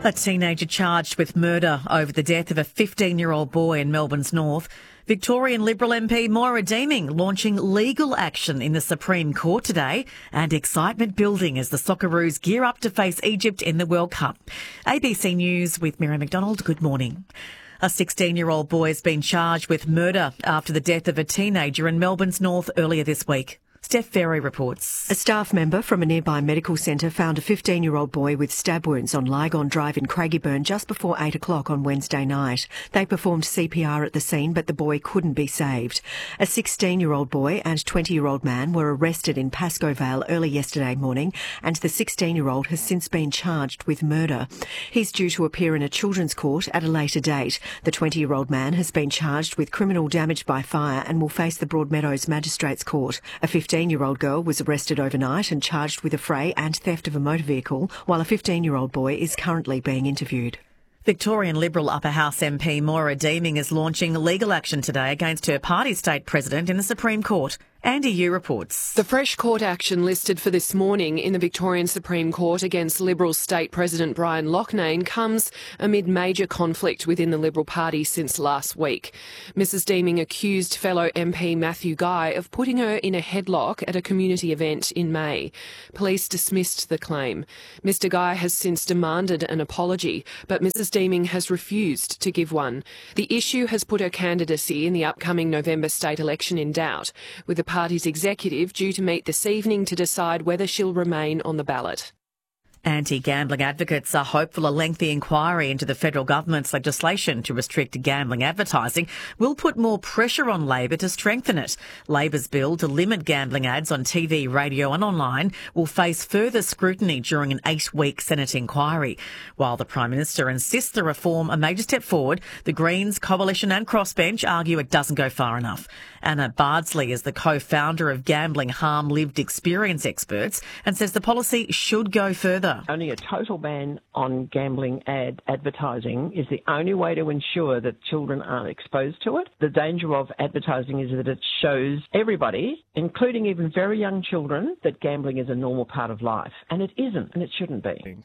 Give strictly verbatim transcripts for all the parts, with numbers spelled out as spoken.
A teenager charged with murder over the death of a fifteen-year-old boy in Melbourne's north. Victorian Liberal M P Moira Deeming launching legal action in the Supreme Court today, and excitement building as the Socceroos gear up to face Egypt in the World Cup. A B C News with Miriam McDonald. Good morning. A sixteen-year-old boy has been charged with murder after the death of a teenager in Melbourne's north earlier this week. Steph Ferry reports. A staff member from a nearby medical centre found a fifteen-year-old boy with stab wounds on Lygon Drive in Craigieburn just before eight o'clock on Wednesday night. They performed C P R at the scene, but the boy couldn't be saved. A sixteen-year-old boy and twenty-year-old man were arrested in Pascoe Vale early yesterday morning, and the sixteen-year-old has since been charged with murder. He's due to appear in a children's court at a later date. The twenty-year-old man has been charged with criminal damage by fire and will face the Broadmeadows Magistrates Court. A fifteen-year-old girl was arrested overnight and charged with affray and theft of a motor vehicle, while a fifteen-year-old boy is currently being interviewed. Victorian Liberal Upper House M P Moira Deeming is launching legal action today against her party state president in the Supreme Court. Andy Yu reports. The fresh court action listed for this morning in the Victorian Supreme Court against Liberal State President Brian Loughnane comes amid major conflict within the Liberal Party since last week. Missus Deeming accused fellow M P Matthew Guy of putting her in a headlock at a community event in May. Police dismissed the claim. Mister Guy has since demanded an apology, but Missus Deeming has refused to give one. The issue has put her candidacy in the upcoming November state election in doubt, with the party's executive due to meet this evening to decide whether she'll remain on the ballot. Anti-gambling advocates are hopeful a lengthy inquiry into the federal government's legislation to restrict gambling advertising will put more pressure on Labor to strengthen it. Labor's bill to limit gambling ads on T V, radio and online will face further scrutiny during an eight-week Senate inquiry. While the Prime Minister insists the reform a major step forward, the Greens, Coalition and Crossbench argue it doesn't go far enough. Anna Bardsley is the co-founder of Gambling Harm Lived Experience Experts and says the policy should go further. Only a total ban on gambling ad advertising is the only way to ensure that children aren't exposed to it. The danger of advertising is that it shows everybody, including even very young children, that gambling is a normal part of life. And it isn't, and it shouldn't be.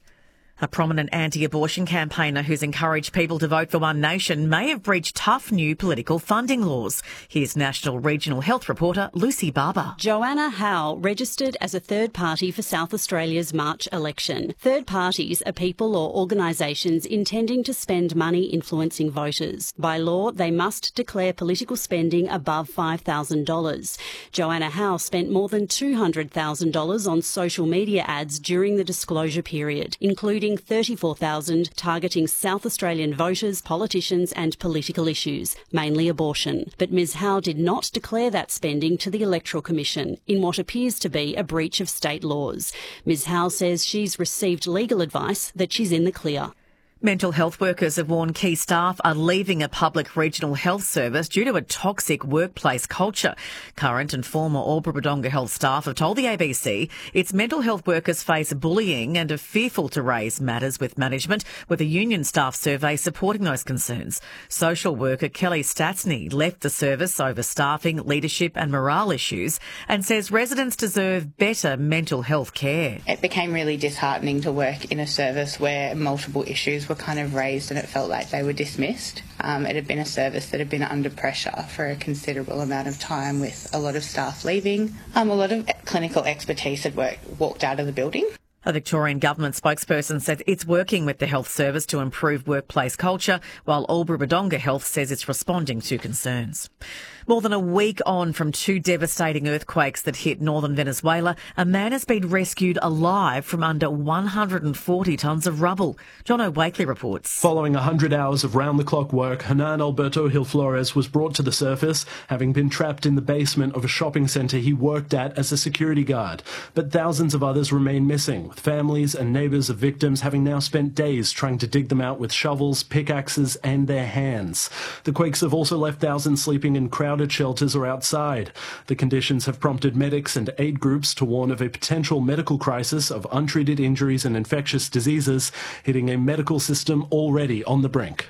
A prominent anti-abortion campaigner who's encouraged people to vote for One Nation may have breached tough new political funding laws. Here's National Regional Health reporter Lucy Barber. Joanna Howe registered as a third party for South Australia's March election. Third parties are people or organisations intending to spend money influencing voters. By law, they must declare political spending above five thousand dollars. Joanna Howe spent more than two hundred thousand dollars on social media ads during the disclosure period, including thirty-four thousand dollars targeting South Australian voters, politicians and political issues, mainly abortion. But Ms Howe did not declare that spending to the Electoral Commission in what appears to be a breach of state laws. Ms Howe says she's received legal advice that she's in the clear. Mental health workers have warned key staff are leaving a public regional health service due to a toxic workplace culture. Current and former Albury-Wodonga Health staff have told the A B C its mental health workers face bullying and are fearful to raise matters with management, with a union staff survey supporting those concerns. Social worker Kelly Statsney left the service over staffing, leadership and morale issues and says residents deserve better mental health care. It became really disheartening to work in a service where multiple issues were kind of raised and it felt like they were dismissed. Um, it had been a service that had been under pressure for a considerable amount of time, with a lot of staff leaving. Um, a lot of clinical expertise had work, walked out of the building. A Victorian government spokesperson said it's working with the health service to improve workplace culture, while Albury-Wodonga Health says it's responding to concerns. More than a week on from two devastating earthquakes that hit northern Venezuela, a man has been rescued alive from under one hundred forty tonnes of rubble. John O'Wakely reports. Following one hundred hours of round-the-clock work, Hernan Alberto Gil Flores was brought to the surface, having been trapped in the basement of a shopping centre he worked at as a security guard. But thousands of others remain missing, with families and neighbours of victims having now spent days trying to dig them out with shovels, pickaxes and their hands. The quakes have also left thousands sleeping in crowded shelters or outside. The conditions have prompted medics and aid groups to warn of a potential medical crisis of untreated injuries and infectious diseases hitting a medical system already on the brink.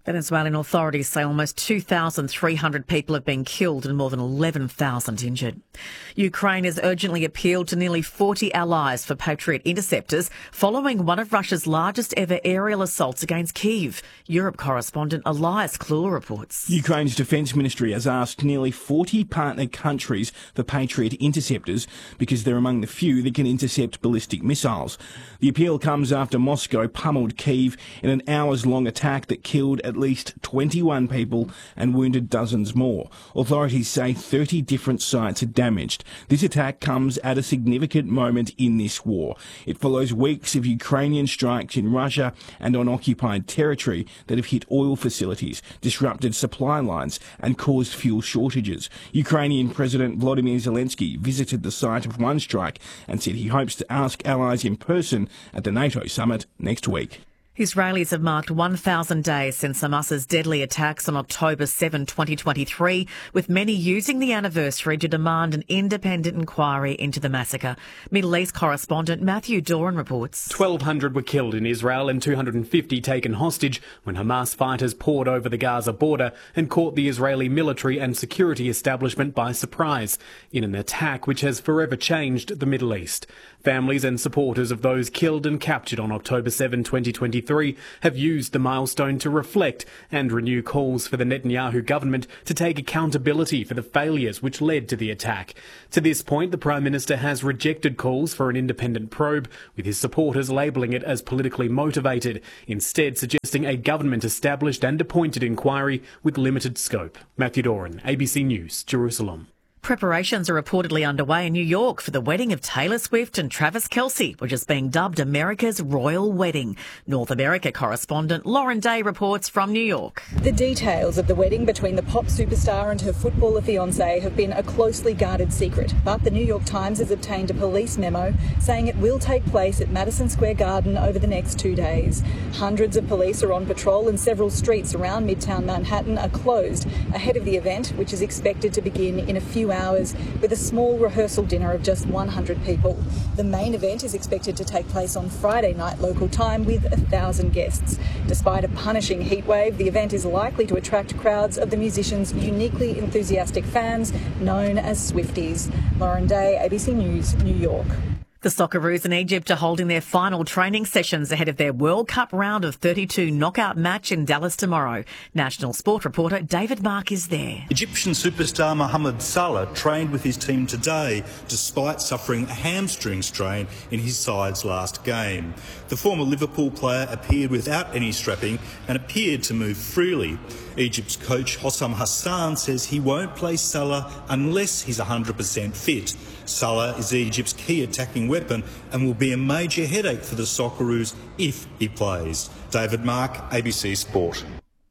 Venezuelan authorities say almost two thousand three hundred people have been killed and more than eleven thousand injured. Ukraine has urgently appealed to nearly forty allies for Patriot interceptors following one of Russia's largest ever aerial assaults against Kyiv. Europe correspondent Elias Kluwer reports. Ukraine's defence ministry has asked nearly forty partner countries for Patriot interceptors because they're among the few that can intercept ballistic missiles. The appeal comes after Moscow pummeled Kyiv in an hours-long attack that killed at least twenty-one people and wounded dozens more. Authorities say thirty different sites are damaged. This attack comes at a significant moment in this war. It follows weeks of Ukrainian strikes in Russia and on occupied territory that have hit oil facilities, disrupted supply lines and caused fuel shortages. Ukrainian President Volodymyr Zelensky visited the site of one strike and said he hopes to ask allies in person at the NATO summit next week. Israelis have marked one thousand days since Hamas's deadly attacks on October seventh, twenty twenty-three, with many using the anniversary to demand an independent inquiry into the massacre. Middle East correspondent Matthew Doran reports. twelve hundred were killed in Israel and two hundred fifty taken hostage when Hamas fighters poured over the Gaza border and caught the Israeli military and security establishment by surprise in an attack which has forever changed the Middle East. Families and supporters of those killed and captured on October seventh, twenty twenty-three have used the milestone to reflect and renew calls for the Netanyahu government to take accountability for the failures which led to the attack. To this point, the Prime Minister has rejected calls for an independent probe, with his supporters labelling it as politically motivated, instead suggesting a government-established and appointed inquiry with limited scope. Matthew Doran, A B C News, Jerusalem. Preparations are reportedly underway in New York for the wedding of Taylor Swift and Travis Kelce, which is being dubbed America's Royal Wedding. North America correspondent Lauren Day reports from New York. The details of the wedding between the pop superstar and her footballer fiancé have been a closely guarded secret, but the New York Times has obtained a police memo saying it will take place at Madison Square Garden over the next two days. Hundreds of police are on patrol and several streets around Midtown Manhattan are closed ahead of the event, which is expected to begin in a few hours with a small rehearsal dinner of just one hundred people. The main event is expected to take place on Friday night local time with a thousand guests. Despite a punishing heatwave, the event is likely to attract crowds of the musician's uniquely enthusiastic fans known as Swifties. Lauren Day, A B C News, New York. The Socceroos in Egypt are holding their final training sessions ahead of their World Cup round of thirty-two knockout match in Dallas tomorrow. National Sport reporter David Mark is there. Egyptian superstar Mohamed Salah trained with his team today despite suffering a hamstring strain in his side's last game. The former Liverpool player appeared without any strapping and appeared to move freely. Egypt's coach Hossam Hassan says he won't play Salah unless he's one hundred percent fit. Salah is Egypt's key attacking weapon and will be a major headache for the Socceroos if he plays. David Mark, A B C Sport.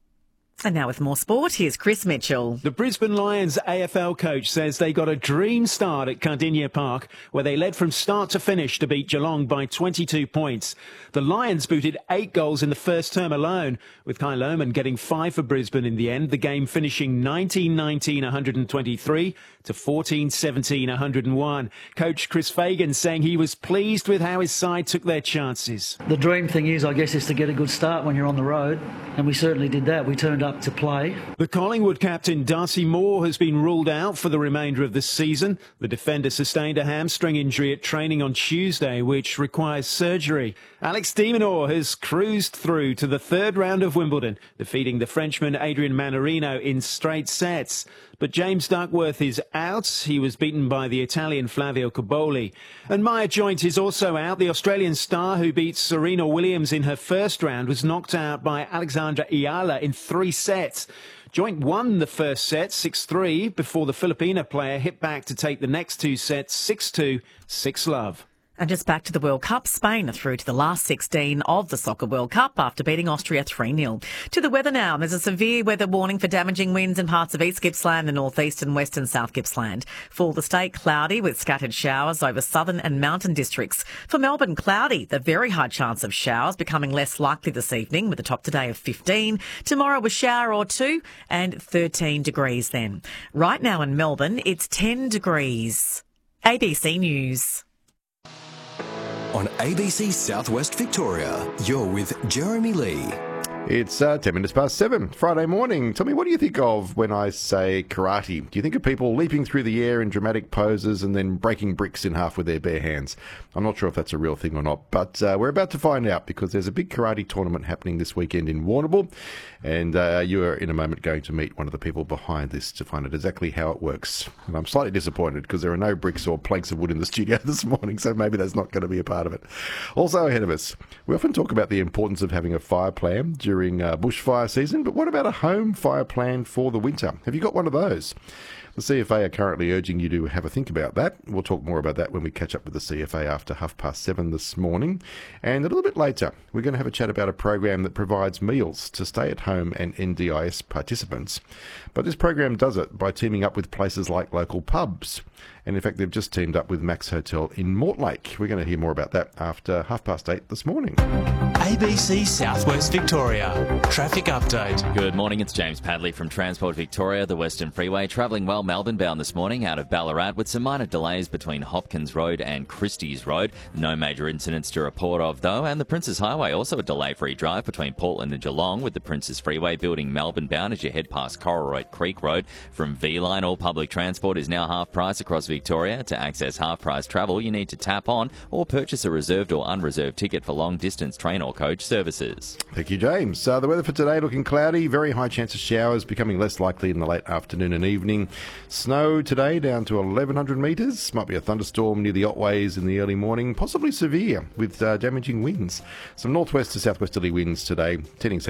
And now with more sport, here's Chris Mitchell. The Brisbane Lions A F L coach says they got a dream start at Kardinia Park, where they led from start to finish to beat Geelong by twenty-two points. The Lions booted eight goals in the first term alone, with Kyle Lohmann getting five for Brisbane in the end, the game finishing nineteen nineteen one hundred twenty-three to fourteen seventeen one hundred one. Coach Chris Fagan saying he was pleased with how his side took their chances. The dream thing is, I guess, is to get a good start when you're on the road, and we certainly did that. We turned up to play. The Collingwood captain Darcy Moore has been ruled out for the remainder of the season. The defender sustained a hamstring injury at training on Tuesday, which requires surgery. Alex de Minaur has cruised through to the third round of Wimbledon, defeating the Frenchman Adrian Manarino in straight sets. But James Duckworth is out. He was beaten by the Italian Flavio Cobolli. And Maya Joint is also out. The Australian star who beat Serena Williams in her first round was knocked out by Alexandra Ayala in three sets. Joint won the first set six three before the Filipina player hit back to take the next two sets six two, six love. And just back to the World Cup, Spain are through to the last sixteen of the Soccer World Cup after beating Austria three nil. To the weather now, there's a severe weather warning for damaging winds in parts of East Gippsland, the northeast and western South Gippsland. For the state, cloudy with scattered showers over southern and mountain districts. For Melbourne, cloudy, the very high chance of showers becoming less likely this evening with a top today of fifteen. Tomorrow a shower or two and thirteen degrees then. Right now in Melbourne, it's ten degrees. A B C News. On A B C Southwest Victoria, you're with Jeremy Lee. It's uh, ten minutes past seven, Friday morning. Tell me, what do you think of when I say karate? Do you think of people leaping through the air in dramatic poses and then breaking bricks in half with their bare hands? I'm not sure if that's a real thing or not, but uh, we're about to find out because there's a big karate tournament happening this weekend in Warrnambool, and uh, you are in a moment going to meet one of the people behind this to find out exactly how it works. And I'm slightly disappointed because there are no bricks or planks of wood in the studio this morning, so maybe that's not going to be a part of it. Also ahead of us, we often talk about the importance of having a fire plan during uh, bushfire season, but what about a home fire plan for the winter? Have you got one of those? The C F A are currently urging you to have a think about that. We'll talk more about that when we catch up with the C F A after half past seven this morning. And a little bit later, we're going to have a chat about a program that provides meals to stay-at-home and N D I S participants. But this program does it by teaming up with places like local pubs. And in fact, they've just teamed up with Max Hotel in Mortlake. We're going to hear more about that after half past eight this morning. A B C Southwest Victoria. Traffic update. Good morning, it's James Padley from Transport Victoria. The Western Freeway travelling well Melbourne bound this morning out of Ballarat with some minor delays between Hopkins Road and Christie's Road. No major incidents to report of though, and the Princes Highway also a delay-free drive between Portland and Geelong with the Princes Freeway building Melbourne bound as you head past Corroy Creek Road. From V-Line, all public transport is now half price across Victoria. To access half-price travel, you need to tap on or purchase a reserved or unreserved ticket for long-distance train or coach services. Thank you, James. Uh, the weather for today looking cloudy, very high chance of showers, becoming less likely in the late afternoon and evening. Snow today down to eleven hundred metres. Might be a thunderstorm near the Otways in the early morning, possibly severe with uh, damaging winds. Some northwest to southwesterly winds today, tending south.